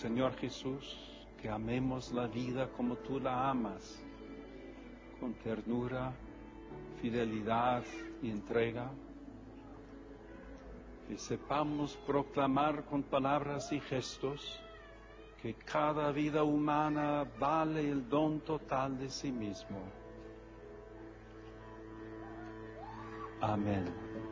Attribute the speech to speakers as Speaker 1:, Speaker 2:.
Speaker 1: Señor Jesús, que amemos la vida como tú la amas, con ternura, fidelidad y entrega. Que sepamos proclamar con palabras y gestos que cada vida humana vale el don total de sí mismo. Amén.